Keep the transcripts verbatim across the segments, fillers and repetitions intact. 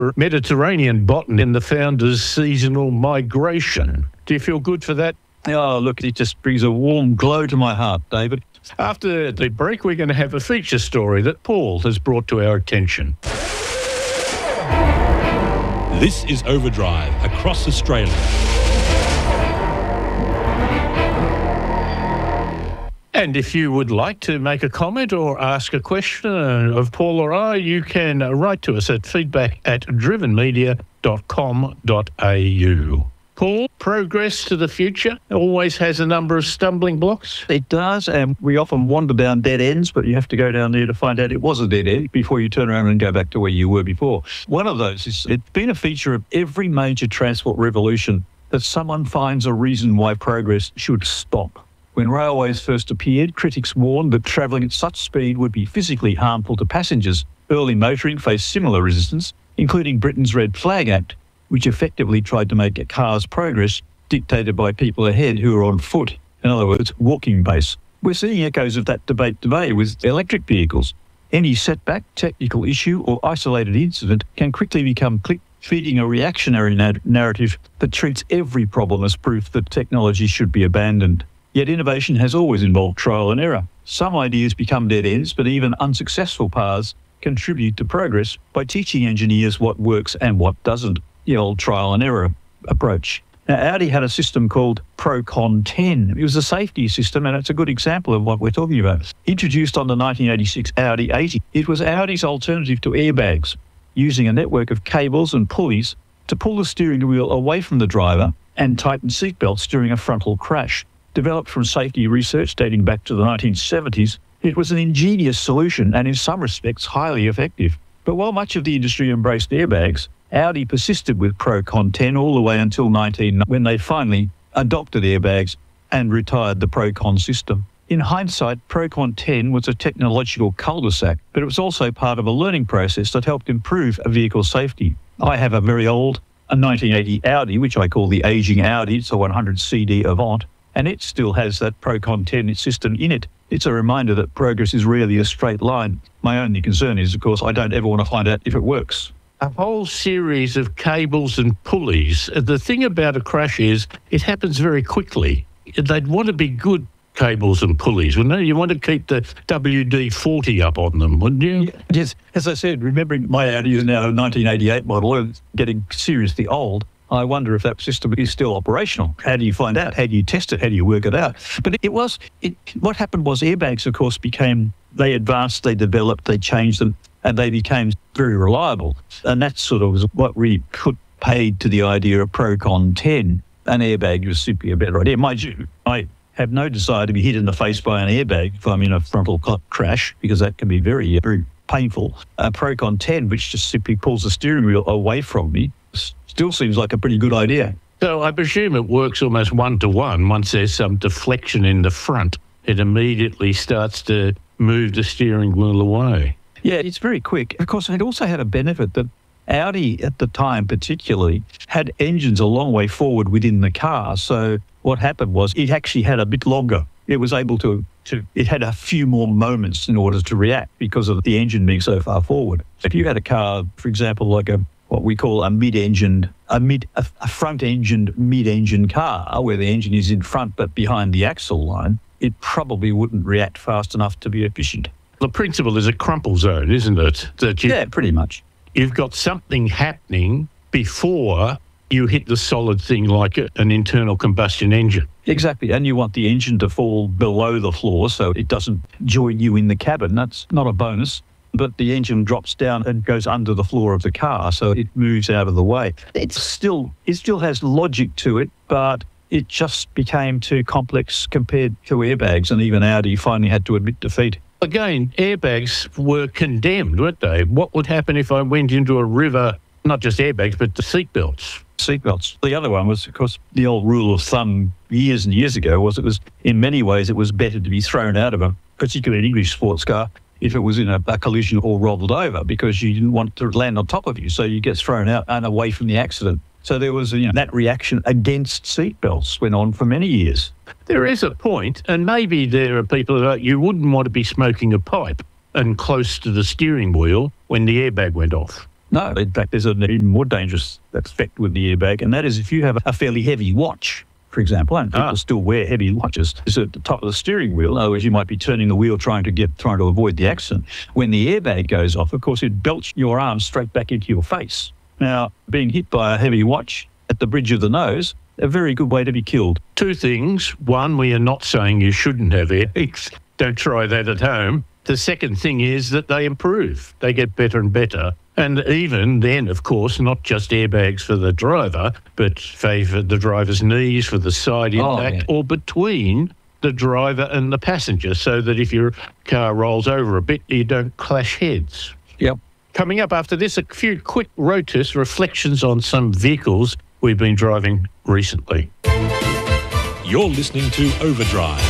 Mediterranean botanist in the founder's seasonal migration. Do you feel good for that? Oh, look, it just brings a warm glow to my heart, David. After the break, we're going to have a feature story that Paul has brought to our attention. This is Overdrive across Australia. And if you would like to make a comment or ask a question of Paul or I, you can write to us at feedback at driven media dot com dot a u. Paul, progress to the future always has a number of stumbling blocks. It does, and we often wander down dead ends, but you have to go down there to find out it was a dead end before you turn around and go back to where you were before. One of those is, it's been a feature of every major transport revolution that someone finds a reason why progress should stop. When railways first appeared, critics warned that travelling at such speed would be physically harmful to passengers. Early motoring faced similar resistance, including Britain's Red Flag Act, which effectively tried to make cars progress dictated by people ahead who are on foot. In other words, walking pace. We're seeing echoes of that debate today with electric vehicles. Any setback, technical issue or isolated incident can quickly become click, feeding a reactionary na- narrative that treats every problem as proof that technology should be abandoned. Yet innovation has always involved trial and error. Some ideas become dead ends, but even unsuccessful paths contribute to progress by teaching engineers what works and what doesn't. The old trial and error approach. Now, Audi had a system called Procon ten. It was a safety system, and it's a good example of what we're talking about. Introduced on the nineteen eighty-six Audi eighty, it was Audi's alternative to airbags, using a network of cables and pulleys to pull the steering wheel away from the driver and tighten seatbelts during a frontal crash. Developed from safety research dating back to the nineteen seventies, it was an ingenious solution and in some respects highly effective. But while much of the industry embraced airbags, Audi persisted with Procon ten all the way until nineteen ninety, when they finally adopted airbags and retired the Procon system. In hindsight, Procon ten was a technological cul-de-sac, but it was also part of a learning process that helped improve a vehicle's safety. I have a very old, a nineteen eighty Audi, which I call the aging Audi. It's a one hundred C D Avant, and it still has that Procon ten system in it. It's a reminder that progress is rarely a straight line. My only concern is, of course, I don't ever want to find out if it works. A whole series of cables and pulleys. The thing about a crash is it happens very quickly. They'd want to be good cables and pulleys, wouldn't they? You want to keep the W D forty up on them, wouldn't you? Yes. As I said, remembering my Audi is now a nineteen eighty-eight model and getting seriously old, I wonder if that system is still operational. How do you find out? How do you test it? How do you work it out? But it was, it, what happened was airbags, of course, became, they advanced, they developed, they changed them, and they became very reliable. And that sort of was what really put paid to the idea of Procon ten. An airbag was simply a better idea. Mind you, I have no desire to be hit in the face by an airbag if I'm in a frontal crash, because that can be very, very painful. A Procon ten, which just simply pulls the steering wheel away from me, still seems like a pretty good idea. So I presume it works almost one-to-one. Once there's some deflection in the front, it immediately starts to move the steering wheel away. Yeah, it's very quick. Of course, it also had a benefit that Audi at the time particularly had engines a long way forward within the car. So what happened was it actually had a bit longer. It was able to, to it had a few more moments in order to react because of the engine being so far forward. If you had a car, for example, like a what we call a mid-engined, a mid, a, a front-engined mid-engine car, where the engine is in front but behind the axle line, it probably wouldn't react fast enough to be efficient. The principle is a crumple zone, isn't it? That you, yeah, pretty much. You've got something happening before you hit the solid thing like a, an internal combustion engine. Exactly, and you want the engine to fall below the floor so it doesn't join you in the cabin. That's not a bonus. But the engine drops down and goes under the floor of the car, so it moves out of the way. It's still, it still has logic to it, but it just became too complex compared to airbags, and even Audi finally had to admit defeat. Again, airbags were condemned, weren't they? What would happen if I went into a river, not just airbags, but the seatbelts? Seatbelts. The other one was, of course, the old rule of thumb years and years ago was it was, in many ways, it was better to be thrown out of a, particularly an English sports car, if it was in a, a collision or rolled over, because you didn't want it to land on top of you, so you get thrown out and away from the accident. So there was, you know, that reaction against seatbelts went on for many years. There is a point, and maybe there are people that you wouldn't want to be smoking a pipe and close to the steering wheel when the airbag went off. No, in fact, there's an even more dangerous effect with the airbag, and that is if you have a fairly heavy watch, for example, and people Ah. still wear heavy watches, it's at the top of the steering wheel. In other words, you might be turning the wheel trying to get, trying to avoid the accident. When the airbag goes off, of course, it belts your arm straight back into your face. Now, being hit by a heavy watch at the bridge of the nose, a very good way to be killed. Two things. One, we are not saying you shouldn't have airbags. Don't try that at home. The second thing is that they improve. They get better and better. And even then, of course, not just airbags for the driver, but say for the driver's knees, for the side Oh, impact, yeah. or between the driver and the passenger, so that if your car rolls over a bit, you don't clash heads. Yep. Coming up after this, a few quick road test reflections on some vehicles we've been driving recently. You're listening to Overdrive.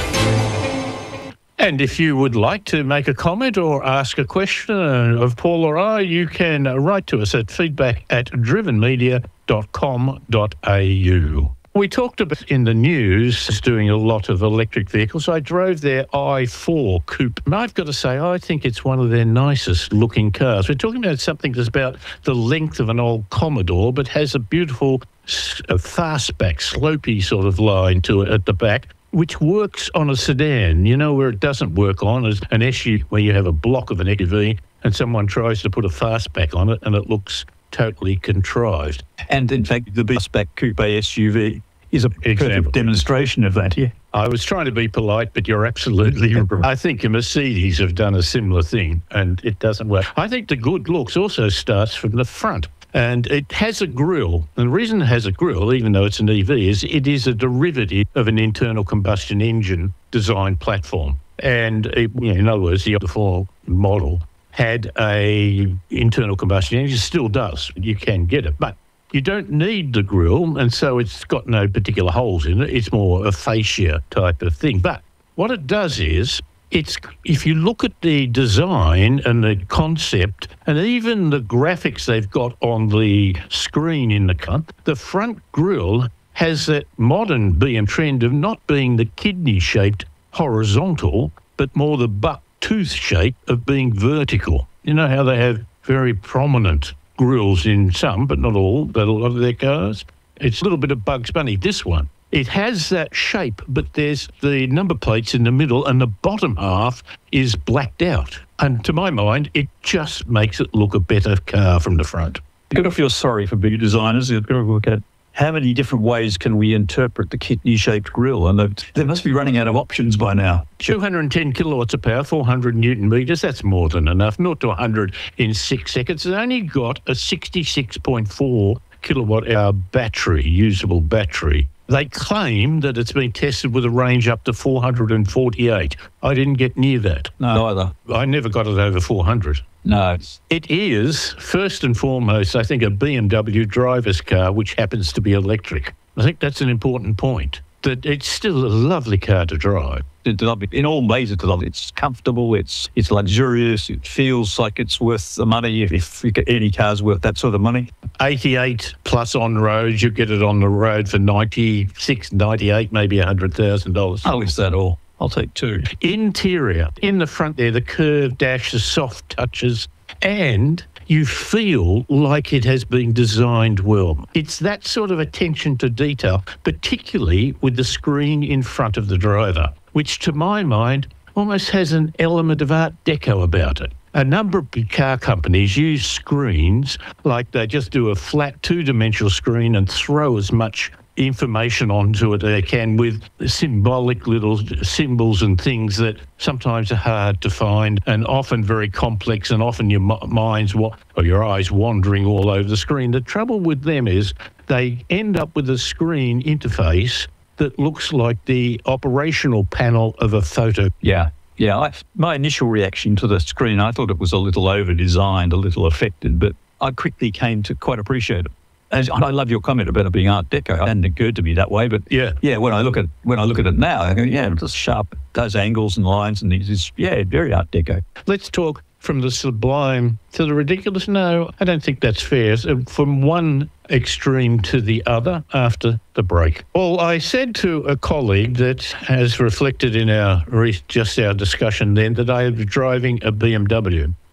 And if you would like to make a comment or ask a question of Paul or I, you can write to us at feedback at driven media dot com dot a u. We talked about in the news doing a lot of electric vehicles. I drove their i four coupe. And I've got to say, I think it's one of their nicest looking cars. We're talking about something that's about the length of an old Commodore, but has a beautiful s- a fastback, slopey sort of line to it at the back, which works on a sedan. You know where it doesn't work on is an S U V where you have a block of an S U V and someone tries to put a fastback on it and it looks totally contrived. And in fact, the Fastback Coupe S U V is a Example. perfect demonstration of that, yeah. I was trying to be polite, but you're absolutely right. I think a Mercedes have done a similar thing and it doesn't work. I think the good looks also starts from the front. And it has a grille. And the reason it has a grille, even though it's an E V, is it is a derivative of an internal combustion engine design platform. And it, you know, in other words, the four model had a internal combustion engine, still does. You can get it, but you don't need the grille, and so it's got no particular holes in it. It's more a fascia type of thing. But what it does is, it's if you look at the design and the concept and even the graphics they've got on the screen in the car, the front grille has that modern B M trend of not being the kidney-shaped horizontal, but more the buck tooth shape of being vertical. You know how they have very prominent grills in some, but not all, but a lot of their cars? It's a little bit of Bugs Bunny, this one. It has that shape, but there's the number plates in the middle and the bottom half is blacked out. And to my mind, it just makes it look a better car from the front. You've got to feel sorry for big designers. You've got to look at how many different ways can we interpret the kidney-shaped grille, and they- they must be running out of options by now. two hundred ten kilowatts of power, four hundred newton meters, that's more than enough. zero to one hundred in six seconds. It's only got a sixty-six point four kilowatt hour battery, usable battery. They claim that it's been tested with a range up to four hundred forty-eight. I didn't get near that. No, either. I never got it over four hundred. No. It's, It is, first and foremost, I think, a B M W driver's car, which happens to be electric. I think that's an important point, that it's still a lovely car to drive. it's lovely. In all ways, it's lovely. It's comfortable. It's it's luxurious. It feels like it's worth the money. If, if you get any car's worth that sort of money. eighty-eight plus on roads, you get it on the road for ninety-six, ninety-eight, maybe one hundred thousand dollars. Oh, is that all? I'll take two. Interior, in the front there, the curved dash, the soft touches, and you feel like it has been designed well. It's that sort of attention to detail, particularly with the screen in front of the driver, which to my mind almost has an element of Art Deco about it. A number of big car companies use screens like they just do a flat two-dimensional screen and throw as much information onto it they can with symbolic little symbols and things that sometimes are hard to find and often very complex, and often your mind's wa- or your eyes wandering all over the screen. The trouble with them is they end up with a screen interface that looks like the operational panel of a photo. Yeah. Yeah, I, my initial reaction to the screen, I thought it was a little over-designed, a little affected, but I quickly came to quite appreciate it. As, I love your comment about it being Art Deco. It hadn't occurred to me that way, but Yeah. yeah, when I look at when I look at it now, I go, yeah, it's sharp, those angles and lines and these, is yeah, very Art Deco. Let's talk from the sublime to the ridiculous. No, I don't think that's fair. So from one extreme to the other after the break. Well, I said to a colleague that, as reflected in our re- just our discussion then, that I was driving a B M W.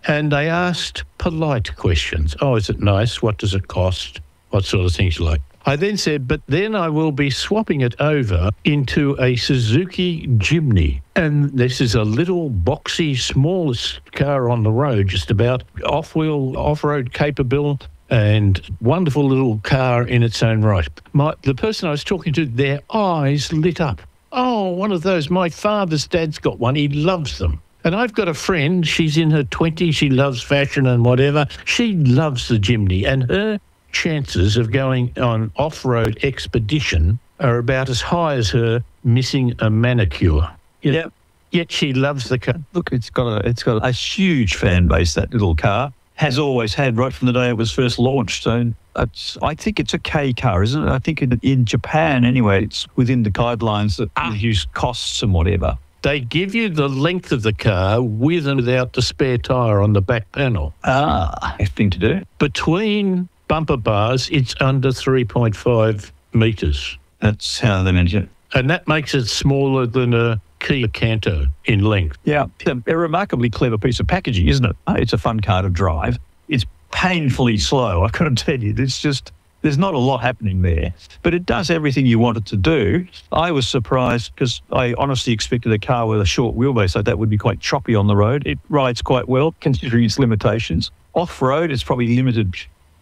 and they asked polite questions. Oh, is it nice? What does it cost? What sort of things you like? I then said, but then I will be swapping it over into a Suzuki Jimny. And this is a little boxy, smallest car on the road, just about off-wheel, off-road capable, and wonderful little car in its own right. My, the person I was talking to, their eyes lit up. Oh, one of those. My father's dad's got one. He loves them. And I've got a friend, she's in her twenties, she loves fashion and whatever. She loves the Jimny, and her chances of going on off-road expedition are about as high as her missing a manicure. Yeah. Yet she loves the car. Look, it's got a it's got a huge fan base, that little car. Has always had right from the day it was first launched. So it's, I think it's a K car, isn't it? I think in, in Japan, anyway, it's within the guidelines that ah. use costs and whatever. They give you the length of the car with and without the spare tyre on the back panel. Ah, a thing to do. Between bumper bars, it's under three point five metres. That's how they manage it. And that makes it smaller than a Kia Canto in length. Yeah, a remarkably clever piece of packaging, isn't it? It's a fun car to drive. It's painfully slow, I couldn't tell you. It's just, there's not a lot happening there. But it does everything you want it to do. I was surprised because I honestly expected a car with a short wheelbase like that would be quite choppy on the road. It rides quite well, considering its limitations. Off-road, it's probably limited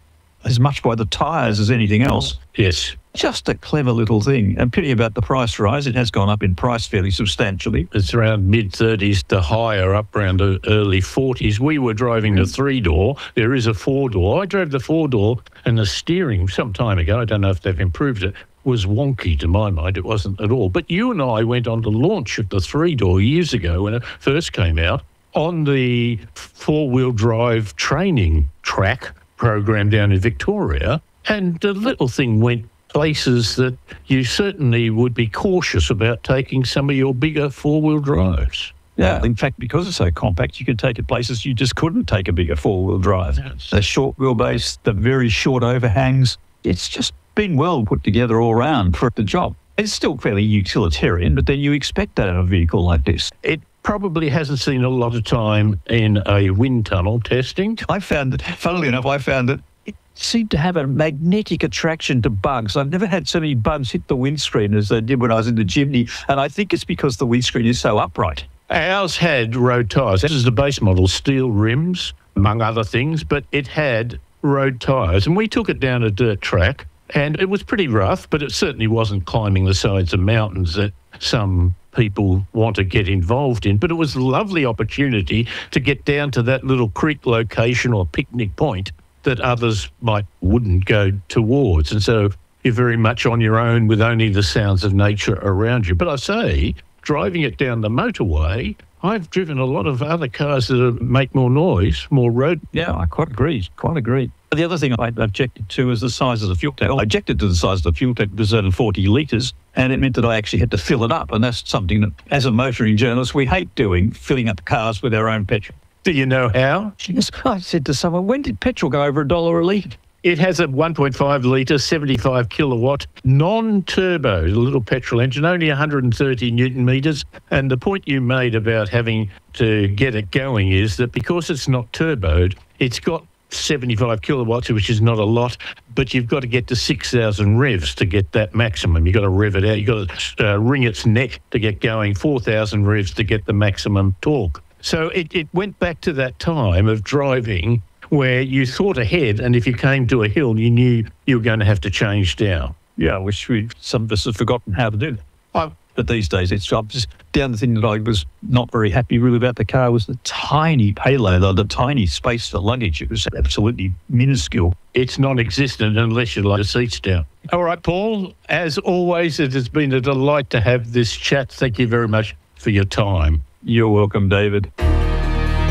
as much by the tyres as anything else. Yes. Just a clever little thing. And pity about the price rise. It has gone up in price fairly substantially. It's around mid-thirties to higher, up around the early forties. We were driving the three-door. There is a four-door. I drove the four-door, and the steering some time ago, I don't know if they've improved it, was wonky to my mind. It wasn't at all. But you and I went on the launch of the three-door years ago when it first came out on the four-wheel drive training track program down in Victoria, and the little thing went places that you certainly would be cautious about taking some of your bigger four-wheel drives. Yeah, in fact, because it's so compact, you can take it places you just couldn't take a bigger four-wheel drive. Yes. The short wheelbase, the very short overhangs, it's just been well put together all round for the job. It's still fairly utilitarian, but then you expect that in a vehicle like this. It probably hasn't seen a lot of time in a wind tunnel testing. I found that, funnily enough, I found that it seemed to have a magnetic attraction to bugs. I've never had so many bugs hit the windscreen as they did when I was in the Jimny, and I think it's because the windscreen is so upright. Ours had road tyres. This is the base model, steel rims, among other things, but it had road tyres. And we took it down a dirt track, and it was pretty rough, but it certainly wasn't climbing the sides of mountains that some people want to get involved in. But it was a lovely opportunity to get down to that little creek location or picnic point that others might wouldn't go towards. And so you're very much on your own with only the sounds of nature around you. But I say, driving it down the motorway, I've driven a lot of other cars that make more noise, more road. Yeah, I quite agree, quite agree. The other thing I objected to is the size of the fuel tank. I objected to the size of the fuel tank, it was only forty litres, and it meant that I actually had to fill it up. And that's something that, as a motoring journalist, we hate doing, filling up cars with our own petrol. Do you know how? Yes, I said to someone, when did petrol go over a dollar a litre? It has a one point five litre, seventy-five kilowatt, non-turbo, a little petrol engine, only one hundred thirty newton metres. And the point you made about having to get it going is that because it's not turboed, it's got seventy-five kilowatts, which is not a lot, but you've got to get to six thousand revs to get that maximum. You've got to rev it out. You've got to uh, wring its neck to get going, four thousand revs to get the maximum torque. So it, it went back to that time of driving where you thought ahead, and if you came to a hill, you knew you were going to have to change down. Yeah, I wish we, some of us have forgotten how to do that. I, but these days, it's just down the thing that I was not very happy really about the car was the tiny payload, or the tiny space for luggage. It was absolutely minuscule. It's non-existent unless you lay the seats down. All right, Paul, as always, it has been a delight to have this chat. Thank you very much for your time. You're welcome, David.